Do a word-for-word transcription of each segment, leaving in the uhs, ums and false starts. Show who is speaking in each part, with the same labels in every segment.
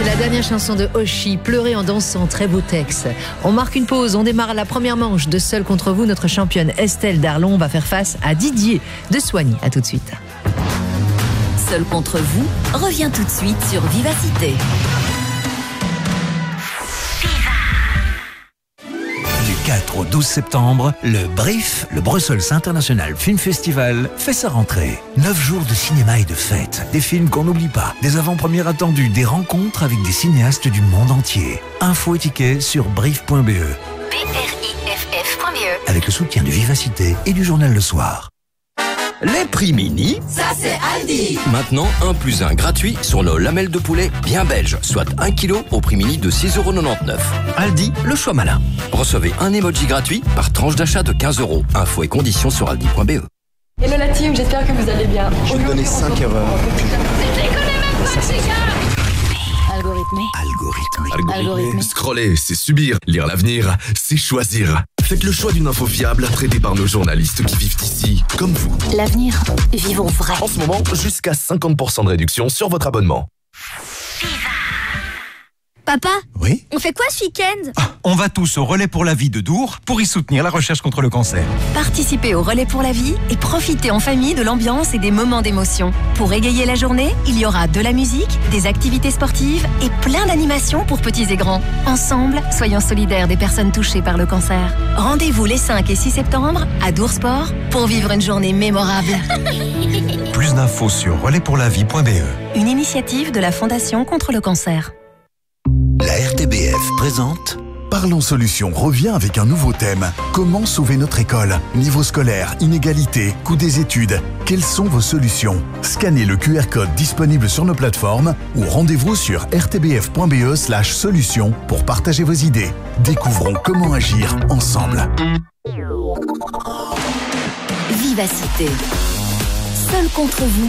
Speaker 1: C'est la dernière chanson de Hoshi, Pleurer en dansant, très beau texte. On marque une pause, on démarre la première manche de Seul contre vous. Notre championne Estelle Darlon va faire face à Didier de Soigny. À tout de suite.
Speaker 2: Seul contre vous revient tout de suite sur Vivacité.
Speaker 3: Du quatre au douze septembre, le B R I F, le Brussels International Film Festival, fait sa rentrée. Neuf jours de cinéma et de fêtes, des films qu'on n'oublie pas, des avant-premières attendues, des rencontres avec des cinéastes du monde entier. Infos et tickets sur brif point be.
Speaker 2: B R I F F point B E.
Speaker 3: Avec le soutien de Vivacité et du journal Le Soir.
Speaker 4: Les prix mini,
Speaker 2: Ça c'est Aldi.
Speaker 4: maintenant un plus un gratuit sur nos lamelles de poulet bien belges, soit un kilo au prix mini de six euros quatre-vingt-dix-neuf. Aldi, le choix malin. Recevez un emoji gratuit par tranche d'achat de quinze euros. Infos et conditions sur aldi point be.
Speaker 5: Hello la team, j'espère que vous allez bien.
Speaker 6: Je vais te donner cinq erreurs.
Speaker 2: Algorithmé.
Speaker 3: Algorithme.
Speaker 2: Algorithmé.
Speaker 7: Scroller, c'est subir. Lire l'avenir, c'est choisir. Faites le choix d'une info fiable, traitée par nos journalistes qui vivent ici, comme vous.
Speaker 2: L'avenir, vivons vrai.
Speaker 7: En ce moment, jusqu'à cinquante pour cent de réduction sur votre abonnement.
Speaker 8: Papa,
Speaker 6: Oui?
Speaker 8: on fait quoi ce week-end?
Speaker 9: On va tous au Relais pour la vie de Dour pour y soutenir la recherche contre le cancer.
Speaker 2: Participez au Relais pour la vie et profitez en famille de l'ambiance et des moments d'émotion. Pour égayer la journée, il y aura de la musique, des activités sportives et plein d'animations pour petits et grands. Ensemble, soyons solidaires des personnes touchées par le cancer. Rendez-vous les cinq et six septembre à Dour Sport pour vivre une journée mémorable.
Speaker 9: Plus d'infos sur relais pour la vie point be.
Speaker 2: Une initiative de la Fondation contre le cancer.
Speaker 3: La R T B F présente
Speaker 6: Parlons Solutions revient avec un nouveau thème. Comment sauver notre école? Niveau scolaire, inégalité, coût des études. Quelles sont vos solutions? Scannez le Q R code disponible sur nos plateformes ou rendez-vous sur r t b f point b e slash solutions pour partager vos idées. Découvrons comment agir ensemble.
Speaker 2: Vivacité. Seul contre vous.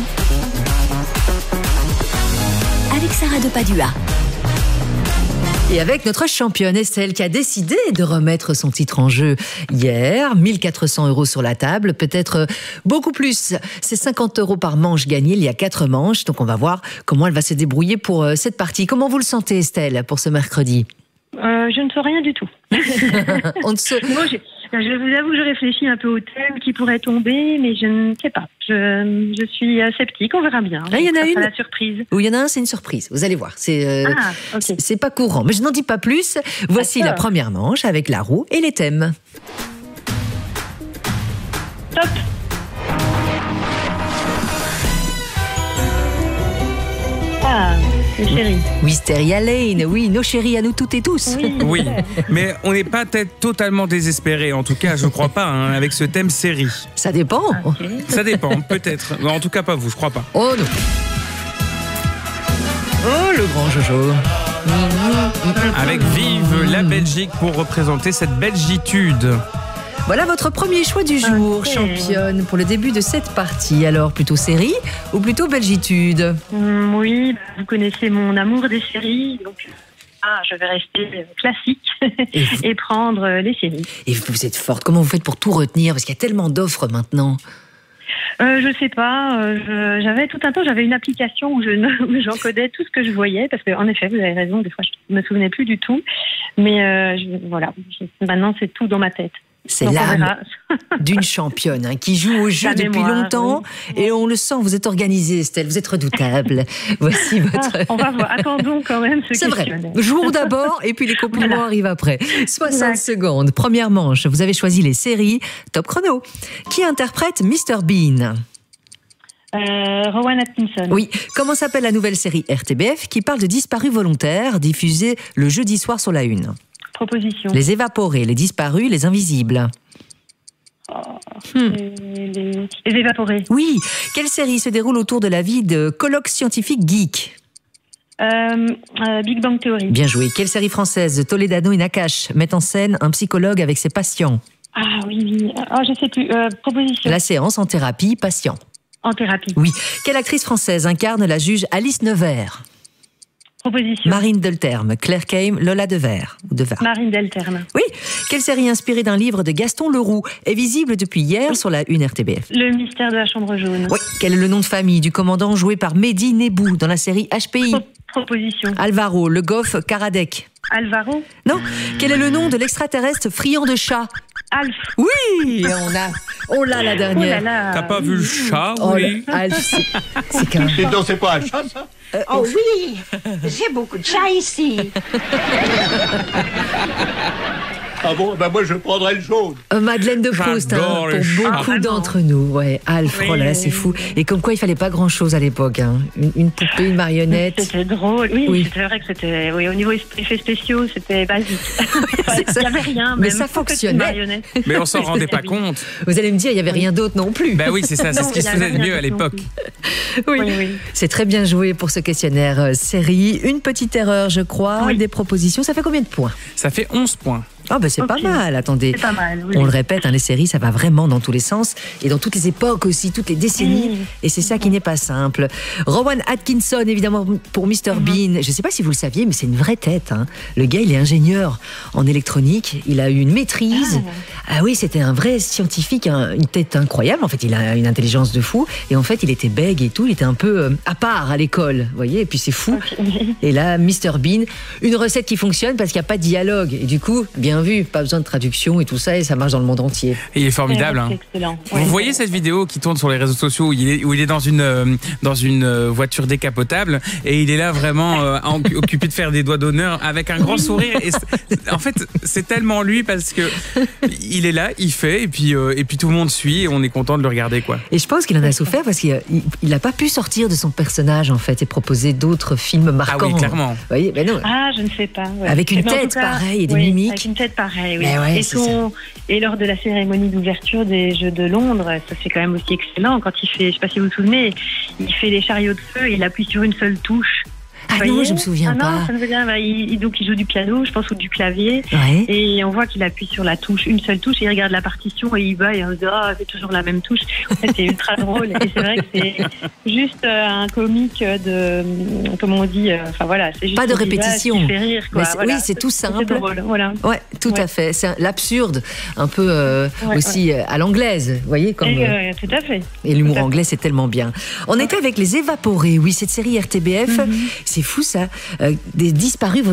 Speaker 2: Avec Sarah de Padua.
Speaker 1: Et avec notre championne Estelle qui a décidé de remettre son titre en jeu hier, mille quatre cents euros sur la table, peut-être beaucoup plus. C'est cinquante euros par manche gagnée, il y a quatre manches, donc on va voir comment elle va se débrouiller pour cette partie. Comment vous le sentez Estelle pour ce mercredi?
Speaker 10: Euh, je ne sais rien du tout.
Speaker 1: On ne se...
Speaker 10: Moi, je, je vous avoue que je réfléchis un peu au thème qui pourrait tomber, mais je ne sais pas. Je, je suis sceptique, on verra bien.
Speaker 1: Là, il y en a une.
Speaker 10: La surprise.
Speaker 1: Ou il y en a un, c'est une surprise. Vous allez voir. C'est euh,
Speaker 10: ah, okay.
Speaker 1: c'est pas courant. Mais je n'en dis pas plus. Voici D'accord. la première manche avec la roue et les thèmes.
Speaker 10: Top. Ah. Nos chéris.
Speaker 1: Wisteria Lane, oui, nos chéris à nous toutes et tous.
Speaker 10: Oui,
Speaker 11: oui, mais on n'est pas peut-être totalement désespéré. En tout cas, je ne crois pas, hein, avec ce thème série.
Speaker 1: Ça dépend.
Speaker 11: Okay. Ça dépend, peut-être. En tout cas, pas vous, je crois pas.
Speaker 1: Oh non. Oh, le grand Jojo.
Speaker 11: Avec Vive la Belgique pour représenter cette belgitude.
Speaker 1: Voilà votre premier choix du jour, okay. championne, pour le début de cette partie. Alors, plutôt série ou plutôt belgitude?
Speaker 10: mmh, Oui, vous connaissez mon amour des séries, donc ah, je vais rester classique et, et prendre les séries.
Speaker 1: Et vous êtes forte, comment vous faites pour tout retenir? Parce qu'il y a tellement d'offres maintenant.
Speaker 10: Euh, je sais pas. Euh, je, j'avais tout un temps, j'avais une application où, je, où j'encodais tout ce que je voyais, parce qu'en effet, vous avez raison, des fois je me souvenais plus du tout. Mais euh, je, voilà, je, maintenant c'est tout dans ma tête.
Speaker 1: C'est donc l'âme d'une championne hein, qui joue au jeu la depuis mémoire, longtemps oui. Et on le sent, vous êtes organisée Estelle, vous êtes redoutable. Voici votre...
Speaker 10: Ah, on va voir, attendons quand même ce
Speaker 1: C'est vrai, jour d'abord et puis les compliments voilà. arrivent après. soixante exact. Secondes, première manche, vous avez choisi les séries, top chrono. Qui interprète mister Bean?
Speaker 10: Euh, Rowan Atkinson.
Speaker 1: Oui. Comment s'appelle la nouvelle série R T B F qui parle de disparus volontaires diffusée le jeudi soir sur la une?
Speaker 10: Proposition.
Speaker 1: Les évaporés, les disparus, les invisibles.
Speaker 10: Oh, hmm. les, les, les évaporés.
Speaker 1: Oui. Quelle série se déroule autour de la vie de colloque scientifique geek?
Speaker 10: euh, euh, Big Bang Theory.
Speaker 1: Bien joué. Quelle série française Toledano et Nakache met en scène un psychologue avec ses patients?
Speaker 10: Ah oui, oui. Oh, je sais plus. Euh, proposition.
Speaker 1: La séance en thérapie, patient.
Speaker 10: En thérapie.
Speaker 1: Oui. Quelle actrice française incarne la juge Alice Nevers?
Speaker 10: Proposition.
Speaker 1: Marine Delterme, Claire Kame, Lola Devers. Devers.
Speaker 10: Marine Delterme.
Speaker 1: Oui. Quelle série inspirée d'un livre de Gaston Leroux est visible depuis hier sur la une R T B F?
Speaker 10: Le mystère de la chambre jaune.
Speaker 1: Oui. Quel est le nom de famille du commandant joué par Mehdi Nebou dans la série H P I?
Speaker 10: proposition.
Speaker 1: Alvaro, Le Goff, Karadec.
Speaker 10: Alvaro.
Speaker 1: Non. Quel est le nom de l'extraterrestre friand de chat?
Speaker 10: Alf.
Speaker 1: Oui, on a, on l'a la dernière.
Speaker 10: Oh là là.
Speaker 11: T'as pas vu le chat,
Speaker 1: Oh,
Speaker 11: oui?
Speaker 1: le- Alf, c'est, c'est quand même.
Speaker 8: Et donc, c'est pas un chat, ça?
Speaker 1: Euh,
Speaker 12: Oh oui, j'ai beaucoup de chats ici.
Speaker 8: Ah bon? Ben moi, je prendrais le jaune.
Speaker 1: Euh, Madeleine de Proust, hein,
Speaker 11: J'adore
Speaker 1: pour
Speaker 11: le chat.
Speaker 1: beaucoup
Speaker 10: Ah,
Speaker 1: d'entre nous. Ouais, Alf,
Speaker 10: Oui,
Speaker 1: oh là là,
Speaker 10: oui,
Speaker 1: c'est
Speaker 10: oui.
Speaker 1: fou. Et comme quoi, il fallait pas grand-chose à l'époque. Hein. Une, une poupée, une marionnette.
Speaker 10: C'était drôle. Oui,
Speaker 1: Oui.
Speaker 10: c'était vrai que c'était. Oui, au niveau effets spéciaux, c'était basique.
Speaker 1: C'est ça.
Speaker 10: Il n'y avait rien.
Speaker 1: Mais
Speaker 10: même
Speaker 1: ça
Speaker 10: pas que
Speaker 1: fonctionnait.
Speaker 10: une marionnette.
Speaker 11: Mais on s'en rendait pas
Speaker 10: Oui.
Speaker 11: compte.
Speaker 1: Vous allez me dire, il y avait rien d'autre non plus.
Speaker 11: Bah oui, c'est ça, c'est
Speaker 10: Non,
Speaker 11: ce qui
Speaker 10: il
Speaker 11: se
Speaker 10: y
Speaker 11: faisait
Speaker 10: avait
Speaker 11: de
Speaker 10: rien
Speaker 11: mieux à
Speaker 10: d'autre non
Speaker 11: l'époque.
Speaker 1: Oui.
Speaker 10: Oui, oui.
Speaker 1: C'est très bien joué pour ce questionnaire euh, série. Une petite erreur, je crois.
Speaker 10: Oui.
Speaker 1: Des propositions. Ça fait combien de points?
Speaker 11: Ça fait onze points.
Speaker 1: Ah ben c'est
Speaker 10: Ok.
Speaker 1: pas mal, attendez.
Speaker 10: C'est pas mal, oui.
Speaker 1: On le répète, hein, les séries, ça va vraiment dans tous les sens et dans toutes les époques aussi, toutes les décennies.
Speaker 10: Oui.
Speaker 1: Et c'est ça qui n'est pas simple. Rowan Atkinson, évidemment, pour mister Bean. Je ne sais pas si vous le saviez, mais c'est une vraie tête. Hein. Le gars, il est ingénieur en électronique. Il a eu une maîtrise. Ah, oui, c'était un vrai scientifique, un- une tête incroyable. En fait, il a une intelligence de fou. Et en fait, il était bègue et tout. Il était un peu euh, à part à l'école, vous voyez. Et puis c'est fou. Et là, mister Bean, une recette qui fonctionne parce qu'il n'y a pas de dialogue. Et du coup, bien vu, pas besoin de traduction et tout ça, et ça marche dans le monde entier.
Speaker 11: Et il est formidable.
Speaker 10: C'est
Speaker 11: Hein.
Speaker 10: excellent.
Speaker 11: Vous
Speaker 10: Ouais.
Speaker 11: voyez cette vidéo qui tourne sur les réseaux sociaux où il est, où il est dans une, euh, dans une euh, voiture décapotable et il est là vraiment euh, en- occupé de faire des doigts d'honneur avec un grand sourire. Et c'est- en fait, c'est tellement lui parce que il est là, il fait et puis, euh, et puis tout le monde suit et on est content de le regarder, quoi.
Speaker 1: Et je pense qu'il en a souffert parce qu'il n'a pas pu sortir de son personnage, en fait, et proposer d'autres films marquants.
Speaker 11: Ah oui, clairement.
Speaker 1: Vous voyez, ben non.
Speaker 10: Ah, je ne sais pas. ouais.
Speaker 1: Avec une
Speaker 10: Mais en
Speaker 1: tête
Speaker 10: tout cas,
Speaker 1: pareille et des
Speaker 10: oui,
Speaker 1: mimiques.
Speaker 10: Avec une tête pareille, oui.
Speaker 1: Mais ouais,
Speaker 10: et,
Speaker 1: c'est
Speaker 10: son- et lors de la cérémonie d'ouverture des Jeux de Londres, ça c'est quand même aussi excellent. Quand il fait, je ne sais pas si vous vous souvenez, il fait les chariots de feu et il appuie sur une seule touche.
Speaker 1: Ah
Speaker 10: Vous
Speaker 1: non,
Speaker 10: voyez
Speaker 1: je me souviens
Speaker 10: ah non,
Speaker 1: pas.
Speaker 10: ça me vient. Bah, il, il- donc il joue du piano, je pense, ou du clavier.
Speaker 1: Ouais.
Speaker 10: Et on voit qu'il appuie sur la touche, une seule touche, et il regarde la partition et il va et on se dit ah c'est toujours la même touche. En fait, c'est ultra drôle et c'est vrai que c'est juste euh, un comique de, comment on dit, euh, enfin voilà, c'est juste
Speaker 1: Pas de
Speaker 10: un visage
Speaker 1: répétition.
Speaker 10: qui fait rire, quoi.
Speaker 1: Mais c'est-
Speaker 10: Voilà.
Speaker 1: oui, c'est tout simple.
Speaker 10: drôle, voilà.
Speaker 1: Ouais, tout
Speaker 10: Ouais.
Speaker 1: à fait. C'est un- l'absurde, un peu euh,
Speaker 10: Ouais,
Speaker 1: aussi euh, à l'anglaise, vous voyez, comme.
Speaker 10: Et,
Speaker 1: euh,
Speaker 10: euh, tout à fait.
Speaker 1: Et l'humour
Speaker 10: Tout à fait.
Speaker 1: anglais, c'est tellement bien. On était avec Les Évaporés, oui, cette série R T B F. C'est fou ça. Euh, des disparus